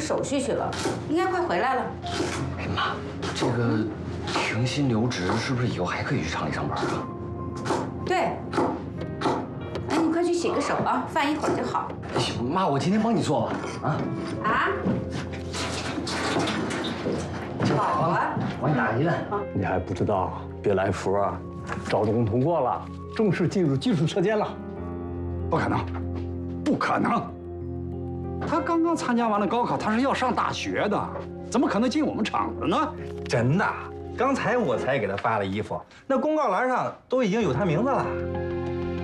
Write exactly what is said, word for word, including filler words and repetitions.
手续去了，应该快回来了。 哎妈，这个停薪留职是不是以后还可以去厂里上班啊？ 对。哎，你快去洗个手啊，饭一会儿就好。 行，妈，我今天帮你做吧。啊啊？好啊， 我给你打个鸡蛋。 你还不知道，别来福啊，招中通过了，正式进入技术车间了。 不可能，不可能！他刚刚参加完了高考，他是要上大学的，怎么可能进我们厂子呢？ 真的，刚才我才给他发了衣服，那公告栏上都已经有他名字了。